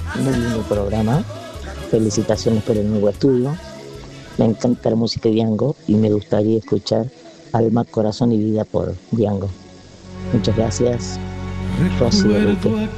muy lindo programa. Felicitaciones por el nuevo estudio. Me encanta la música de Diango y me gustaría escuchar Alma, Corazón y Vida por Diango. Muchas gracias, Rosy de Luque.